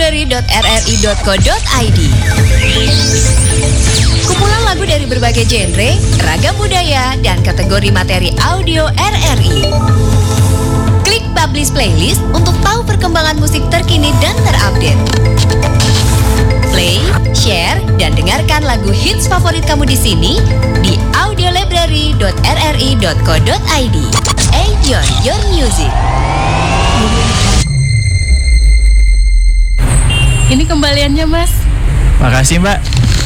audiolibrary.rri.co.id. Kumpulan lagu dari berbagai genre, ragam budaya, dan kategori materi audio RRI. Klik Publish Playlist untuk tahu perkembangan musik terkini dan terupdate. Play, share, dan dengarkan lagu hits favorit kamu di sini di audiolibrary.rri.co.id. Enjoy your music. Ini kembaliannya, Mas. Makasih, Mbak.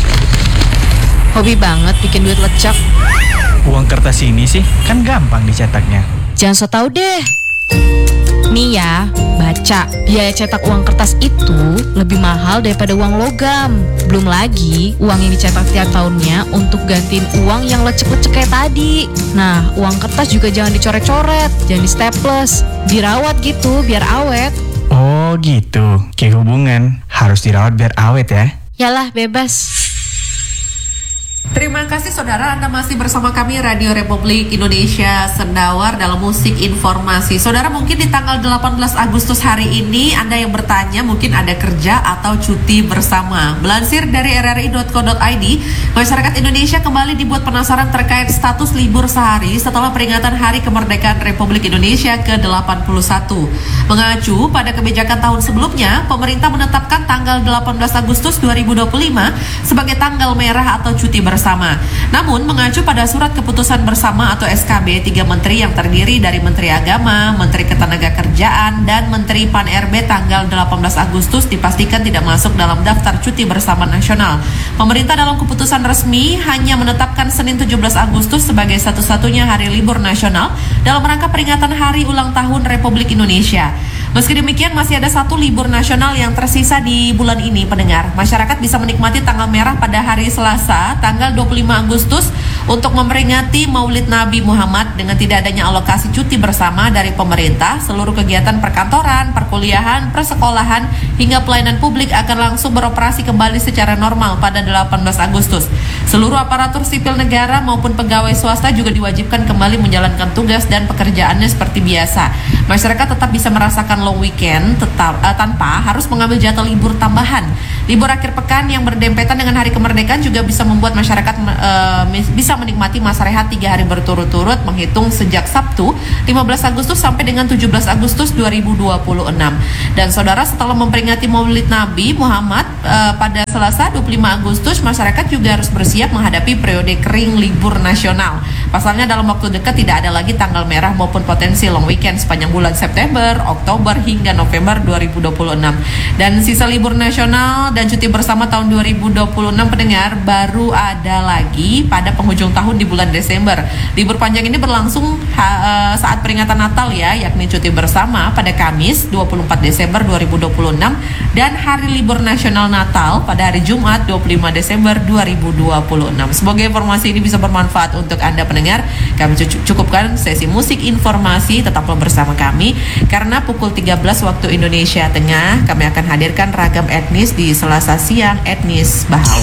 Hobi banget bikin duit lecek. Uang kertas ini sih kan gampang dicetaknya. Jangan so tau deh. Nih ya, baca. Biaya cetak uang kertas itu lebih mahal daripada uang logam. Belum lagi uang yang dicetak tiap tahunnya untuk gantiin uang yang lecek-lecek kayak tadi. Nah, uang kertas juga jangan dicoret-coret, jangan di staples, dirawat gitu biar awet. Oh gitu, kayak hubungan harus dirawat biar awet ya. Yalah, bebas. Terima kasih saudara, Anda masih bersama kami Radio Republik Indonesia Sendawar dalam Musik Informasi. Saudara, mungkin di tanggal 18 Agustus hari ini Anda yang bertanya mungkin ada kerja atau cuti bersama. Melansir dari rri.co.id, masyarakat Indonesia kembali dibuat penasaran terkait status libur sehari setelah peringatan Hari Kemerdekaan Republik Indonesia ke-81. Mengacu pada kebijakan tahun sebelumnya, pemerintah menetapkan tanggal 18 Agustus 2025 sebagai tanggal merah atau cuti bersama. Namun mengacu pada surat keputusan bersama atau SKB 3 menteri yang terdiri dari Menteri Agama, Menteri Ketenagakerjaan, dan Menteri Pan-RB tanggal 18 Agustus dipastikan tidak masuk dalam daftar cuti bersama nasional. Pemerintah dalam keputusan resmi hanya menetapkan Senin 17 Agustus sebagai satu-satunya hari libur nasional dalam rangka peringatan Hari Ulang Tahun Republik Indonesia. Meski demikian, masih ada satu libur nasional yang tersisa di bulan ini, pendengar. Masyarakat bisa menikmati tanggal merah pada hari Selasa, tanggal 25 Agustus, untuk memperingati Maulid Nabi Muhammad dengan tidak adanya alokasi cuti bersama dari pemerintah. Seluruh kegiatan perkantoran, perkuliahan, persekolahan, hingga pelayanan publik akan langsung beroperasi kembali secara normal pada 18 Agustus. Seluruh aparatur sipil negara maupun pegawai swasta juga diwajibkan kembali menjalankan tugas dan pekerjaannya seperti biasa. Masyarakat tetap bisa merasakan long weekend tanpa harus mengambil jatah libur tambahan. Libur akhir pekan yang berdempetan dengan Hari Kemerdekaan juga bisa membuat masyarakat bisa menikmati masa rehat 3 hari berturut-turut menghitung sejak Sabtu 15 Agustus sampai dengan 17 Agustus 2026. Dan saudara, setelah memperingati Maulid Nabi Muhammad pada Selasa 25 Agustus, masyarakat juga harus bersiap menghadapi periode kering libur nasional. Pasalnya dalam waktu dekat tidak ada lagi tanggal merah maupun potensi long weekend sepanjang bulan September, Oktober, hingga November 2026. Dan sisa libur nasional dan cuti bersama tahun 2026, pendengar, baru ada lagi pada penghujung tahun di bulan Desember. Libur panjang ini berlangsung saat peringatan Natal ya, yakni cuti bersama pada Kamis 24 Desember 2026 dan hari libur nasional Natal pada hari Jumat 25 Desember 2026. Semoga informasi ini bisa bermanfaat untuk Anda pendengar. Kami cukupkan sesi musik informasi, tetaplah bersama kami karena pukul 13 waktu Indonesia Tengah kami akan hadirkan ragam etnis di Selasa siang etnis Bahawa.